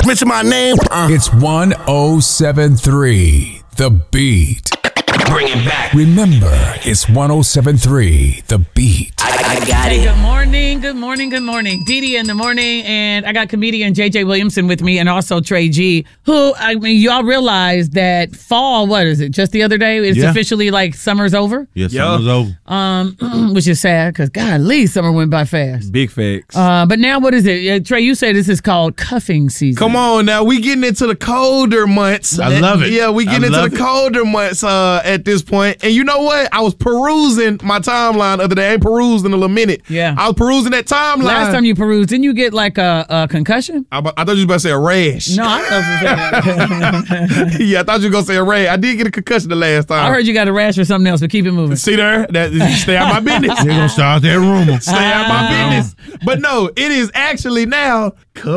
Mention my name. It's 1073 The Beat. Bring it back. Remember, it's 1073 The Beat. I got it. Good morning. Dee Dee in the morning, and I got comedian JJ Williamson with me, and also Trey G, who, I mean, y'all realize that fall, what is it, just the other day? It's officially like summer's over? Yes, summer's over. Which is sad, because golly, summer went by fast. Big facts. But now what is it? Trey, you say this is called cuffing season. Come on now, we getting into the colder months. I love it. Yeah, we getting into the colder months at this point. And you know what? I was perusing my timeline the other day. I ain't perused in a little minute. Yeah. I was perusing that timeline. Last time you perused, didn't you get like a concussion? I thought you was about to say a rash. No, I thought you Yeah, I thought you were going to say a rash. I did get a concussion the last time. I heard you got a rash or something else, but keep it moving. See there? Stay out my business. They're going to start that rumor. Stay out my business. But no, it is actually now